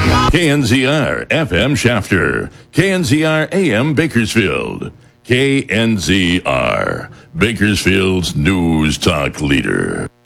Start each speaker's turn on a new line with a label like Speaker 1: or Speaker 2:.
Speaker 1: KNZR FM Shafter, KNZR AM Bakersfield, KNZR, Bakersfield's News Talk Leader.